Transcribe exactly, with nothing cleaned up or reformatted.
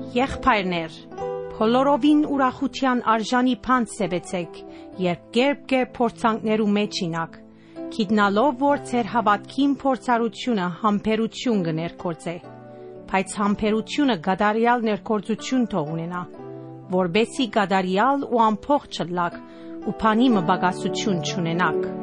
Եղբայրներ, բոլորովին ուրախության արժանի բան սևեցեք, երբ կերպ-կերպ փորձանքներու մեջ ինակ, գիտնալով, որ ձեր հավատքին փորձառությունը համբերություն կներկործե, բայց համբերությունը գադարյալ ներկործություն թող ունենա, որբեսի գադարյալ ու ամփոխ չլակ ու բանի մբագասություն չունենաք։